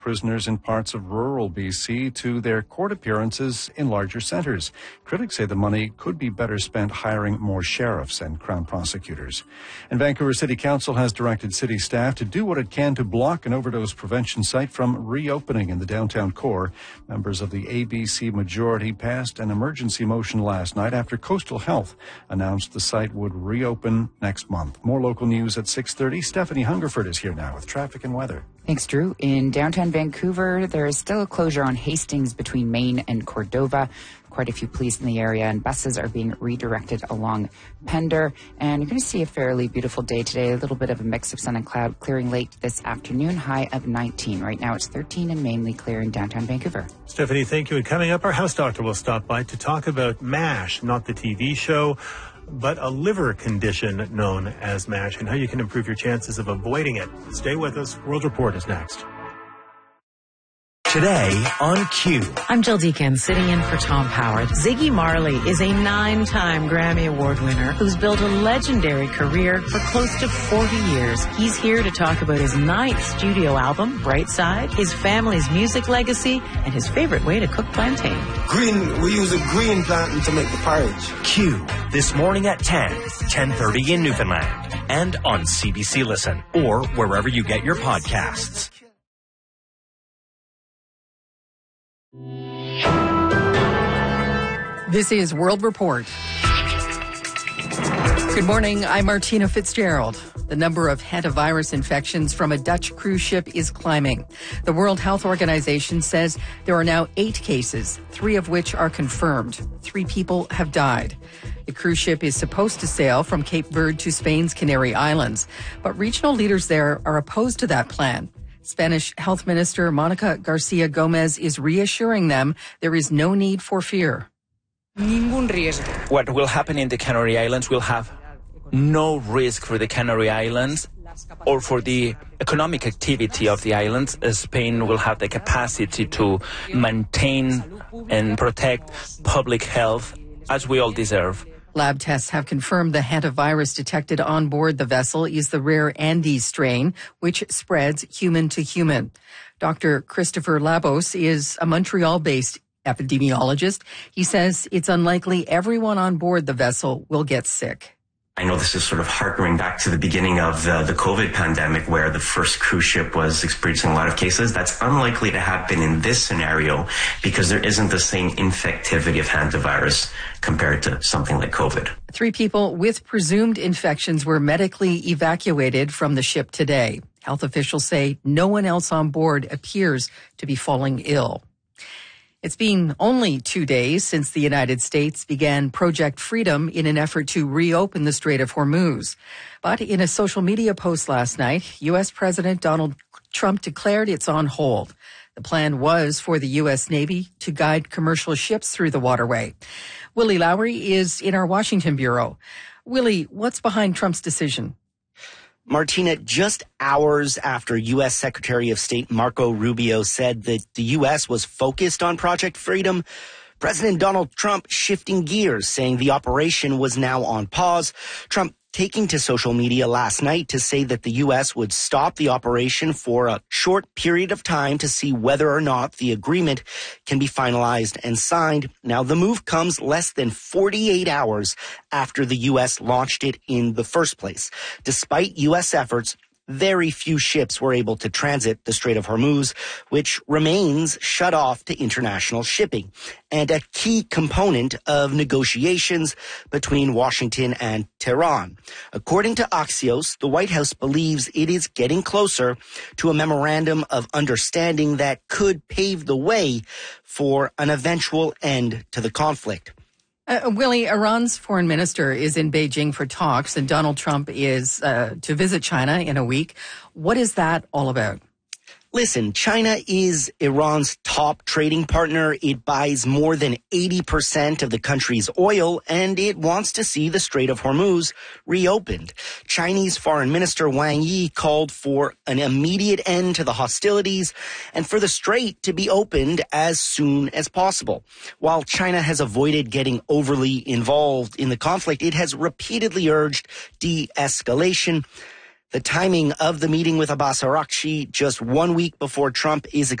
prisoners in parts of rural BC to their court appearances in larger centres. Critics say the money could be better spent hiring more sheriffs and Crown prosecutors. And Vancouver City Council has directed city staff to do what it can to block an overdose prevention site from reopening in the downtown core. Members of the ABC majority passed an emergency motion last night after Coastal Health announced the site would reopen next month. More local news at 6:30. Stephanie Hungerford is here now with traffic and weather. Thanks, Drew. In downtown Vancouver, there is still a closure on Hastings between Main and Cordova. Quite a few police in the area, and buses are being redirected along Pender. And you're going to see a fairly beautiful day today. A little bit of a mix of sun and cloud, clearing late this afternoon, high of 19. Right now it's 13 and mainly clear in downtown Vancouver. Stephanie, thank you. And coming up, our house doctor will stop by to talk about MASH, not the TV show, but a liver condition known as MASH, and how you can improve your chances of avoiding it. Stay with us. World Report is next. Today on Q. I'm Jill Deacon, sitting in for Tom Power. Ziggy Marley is a 9-time Grammy Award winner who's built a legendary career for close to 40 years. He's here to talk about his 9th studio album, Bright Side, his family's music legacy, and his favorite way to cook plantain. We use a green plantain to make the porridge. Q, this morning at 10:30 in Newfoundland, and on CBC Listen, or wherever you get your podcasts. This is World Report. Good morning, I'm Martina Fitzgerald. The number of hantavirus infections from a Dutch cruise ship is climbing. The World Health Organization says there are now 8 cases, 3 of which are confirmed. 3 people have died. The cruise ship is supposed to sail from Cape Verde to Spain's Canary Islands, but regional leaders there are opposed to that plan. Spanish Health Minister Monica Garcia Gomez is reassuring them there is no need for fear. What will happen in the Canary Islands will have no risk for the Canary Islands or for the economic activity of the islands. Spain will have the capacity to maintain and protect public health as we all deserve. Lab tests have confirmed the hantavirus detected on board the vessel is the rare Andes strain, which spreads human to human. Dr. Christopher Labos is a Montreal-based epidemiologist. He says it's unlikely everyone on board the vessel will get sick. I know this is sort of harkening back to the beginning of the COVID pandemic, where the first cruise ship was experiencing a lot of cases. That's unlikely to happen in this scenario because there isn't the same infectivity of hantavirus compared to something like COVID. 3 people with presumed infections were medically evacuated from the ship today. Health officials say no one else on board appears to be falling ill. It's been only 2 days since the United States began Project Freedom in an effort to reopen the Strait of Hormuz. But in a social media post last night, U.S. President Donald Trump declared it's on hold. The plan was for the U.S. Navy to guide commercial ships through the waterway. Willie Lowry is in our Washington bureau. Willie, what's behind Trump's decision? Martina, just hours after U.S. Secretary of State Marco Rubio said that the U.S. was focused on Project Freedom, President Donald Trump shifting gears, saying the operation was now on pause. Trump taking to social media last night to say that the U.S. would stop the operation for a short period of time to see whether or not the agreement can be finalized and signed. Now, the move comes less than 48 hours after the U.S. launched it in the first place. Despite U.S. efforts, very few ships were able to transit the Strait of Hormuz, which remains shut off to international shipping, and a key component of negotiations between Washington and Tehran. According to Axios, the White House believes it is getting closer to a memorandum of understanding that could pave the way for an eventual end to the conflict. Willie, Iran's foreign minister is in Beijing for talks, and Donald Trump is to visit China in a week. What is that all about? Listen, China is Iran's top trading partner. It buys more than 80% of the country's oil, and it wants to see the Strait of Hormuz reopened. Chinese Foreign Minister Wang Yi called for an immediate end to the hostilities and for the strait to be opened as soon as possible. While China has avoided getting overly involved in the conflict, it has repeatedly urged de-escalation. The timing of the meeting with Abbas Araghchi just 1 week before Trump is